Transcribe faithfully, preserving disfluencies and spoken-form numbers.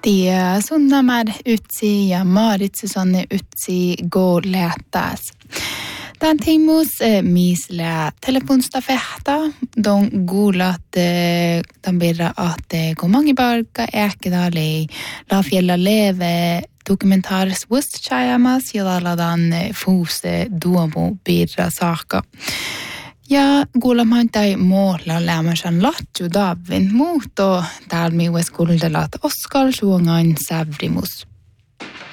Det sunna med utsi ja Marit Susanne utsi gå lätas. Den timos eh, misle telefonstafetta de golat eh, de birra att eh, gå många barka äkedali la fjälla leve dokumentars wustchayamas jala dan fose duomo birra saka. Ja kuulla mantai måla lämmäsen latju davin muuto täällä miues kuldelat oskal suongain sävrimus.